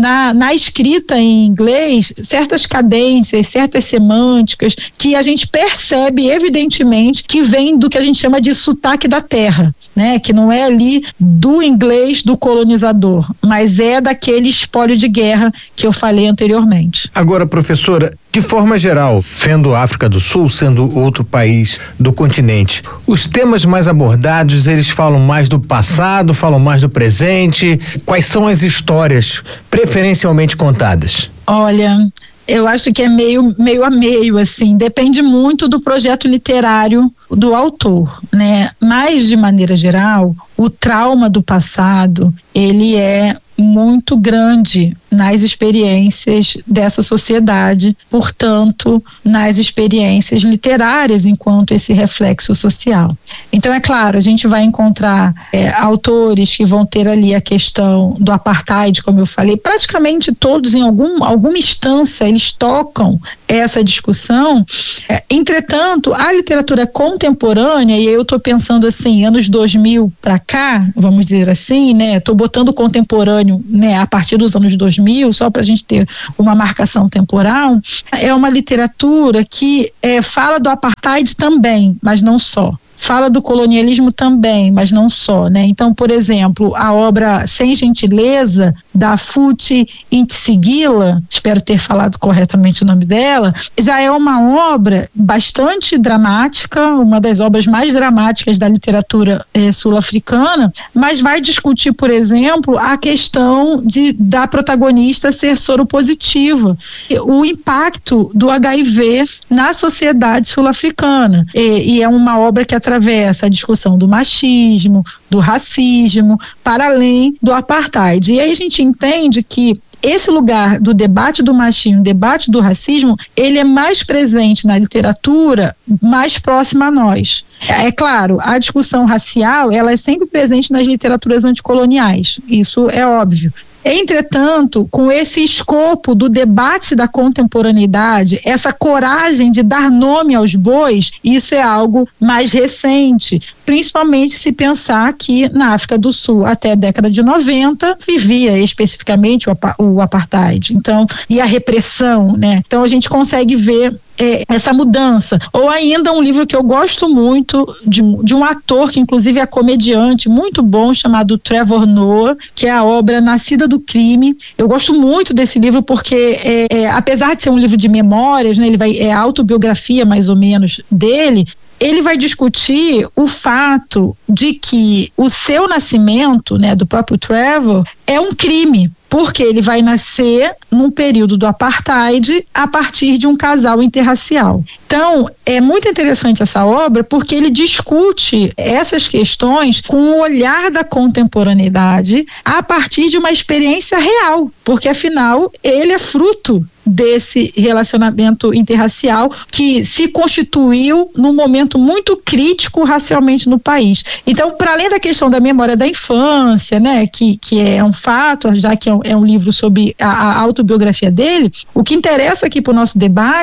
na escrita em inglês certas cadências, certas semânticas, que a gente percebe evidentemente que vem do que a gente chama de sotaque da terra, né? Que não é ali do inglês do colonizador, mas é daquele espólio de guerra que eu falei anteriormente. Agora, professora, de forma geral, sendo África do Sul, sendo outro país do continente, os temas mais abordados, eles falam mais do passado, falam mais do presente? Quais são as histórias preferencialmente contadas? Olha, eu acho que é meio a meio, assim, depende muito do projeto literário do autor, né? Mas, de maneira geral, o trauma do passado, ele é muito grande nas experiências dessa sociedade, portanto, nas experiências literárias enquanto esse reflexo social. Então, é claro, a gente vai encontrar autores que vão ter ali a questão do apartheid, como eu falei, praticamente todos em alguma instância eles tocam essa discussão. Entretanto, a literatura contemporânea, e eu estou pensando assim, anos 2000 para cá, vamos dizer assim, né? Estou botando contemporâneo, né, a partir dos anos 2000, só para a gente ter uma marcação temporal. É uma literatura que fala do apartheid também, mas não só. Fala do colonialismo também, mas não só, né? Então, por exemplo, a obra Sem Gentileza, da Futhi Ntsigila, espero ter falado corretamente o nome dela, já é uma obra bastante dramática, uma das obras mais dramáticas da literatura sul-africana, mas vai discutir, por exemplo, a questão da protagonista ser soropositiva, o impacto do HIV na sociedade sul-africana. E é uma obra que atravessa a discussão do machismo, do racismo, para além do apartheid. E aí a gente entende que esse lugar do debate do machismo, debate do racismo, ele é mais presente na literatura, mais próxima a nós. É claro, a discussão racial, ela é sempre presente nas literaturas anticoloniais, isso é óbvio. Entretanto, com esse escopo do debate da contemporaneidade, essa coragem de dar nome aos bois, isso é algo mais recente, principalmente se pensar que na África do Sul, até a década de 90, vivia especificamente o apartheid, então, e a repressão, né? Então a gente consegue ver essa mudança. Ou ainda um livro que eu gosto muito de um ator que inclusive é comediante muito bom, chamado Trevor Noah, que é a obra Nascida do Crime. Eu gosto muito desse livro porque apesar de ser um livro de memórias, né, é a autobiografia mais ou menos dele. Ele vai discutir o fato de que o seu nascimento, né, do próprio Trevor, é um crime, porque ele vai nascer num período do apartheid a partir de um casal interracial. Então, é muito interessante essa obra porque ele discute essas questões com o olhar da contemporaneidade a partir de uma experiência real, porque afinal ele é fruto desse relacionamento interracial que se constituiu num momento muito crítico racialmente no país. Então, para além da questão da memória da infância, né, que é um fato, já que é um livro sobre a autobiografia dele, o que interessa aqui para o nosso debate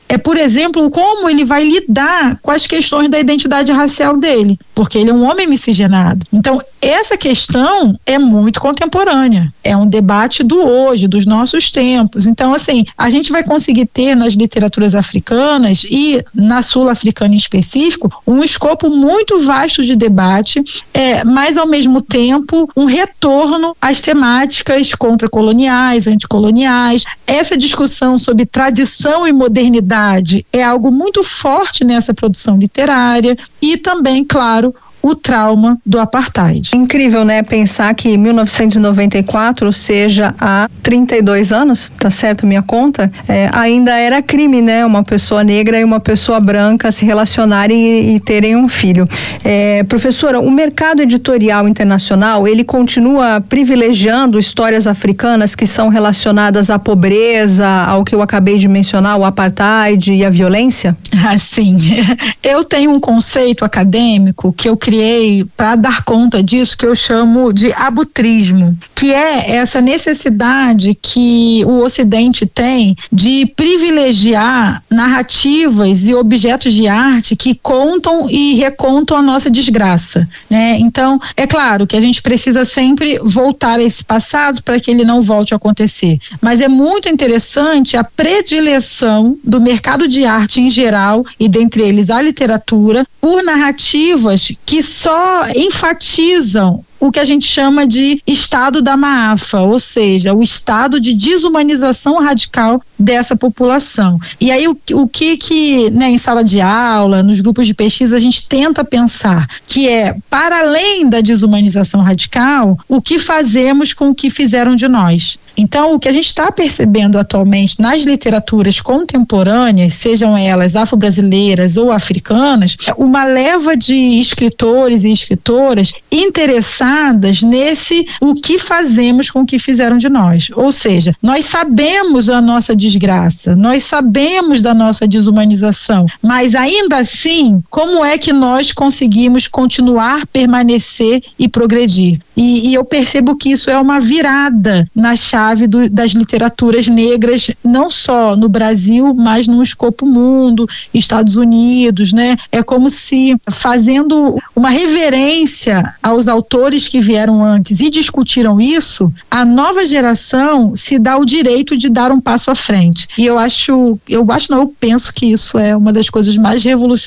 é, por exemplo, como ele vai lidar com as questões da identidade racial dele, porque ele é um homem miscigenado. Então, essa questão é muito contemporânea, é um debate do hoje, dos nossos tempos. Então, assim, a gente vai conseguir ter nas literaturas africanas e na sul-africana em específico um escopo muito vasto de debate, mas ao mesmo tempo um retorno às temáticas contracoloniais, anticoloniais. Essa discussão sobre tradição e modernidade é algo muito forte nessa produção literária e também, claro, o trauma do apartheid. Incrível, né? Pensar que 1994, ou seja, há 32 anos, tá certo minha conta, ainda era crime, né? Uma pessoa negra e uma pessoa branca se relacionarem e terem um filho. Professora, o mercado editorial internacional, ele continua privilegiando histórias africanas que são relacionadas à pobreza, ao que eu acabei de mencionar, o apartheid e a violência? Sim. Eu tenho um conceito acadêmico que eu criei para dar conta disso, que eu chamo de abutrismo, que é essa necessidade que o Ocidente tem de privilegiar narrativas e objetos de arte que contam e recontam a nossa desgraça, né? Então, é claro que a gente precisa sempre voltar a esse passado para que ele não volte a acontecer, mas é muito interessante a predileção do mercado de arte em geral, e dentre eles a literatura, por narrativas que só enfatizam o que a gente chama de estado da Maafa, ou seja, o estado de desumanização radical dessa população. E aí o que né, em sala de aula, nos grupos de pesquisa, a gente tenta pensar, que é, para além da desumanização radical, o que fazemos com o que fizeram de nós. Então, o que a gente está percebendo atualmente nas literaturas contemporâneas, sejam elas afro-brasileiras ou africanas, é uma leva de escritores e escritoras interessados nesse o que fazemos com o que fizeram de nós. Ou seja, nós sabemos a nossa desgraça, nós sabemos da nossa desumanização, mas ainda assim, como é que nós conseguimos continuar, permanecer e progredir? E eu percebo que isso é uma virada na chave das literaturas negras, não só no Brasil, mas no escopo mundo, Estados Unidos, né? É como se, fazendo uma reverência aos autores que vieram antes e discutiram isso, a nova geração se dá o direito de dar um passo à frente. E eu penso que isso é uma das coisas mais revolucionárias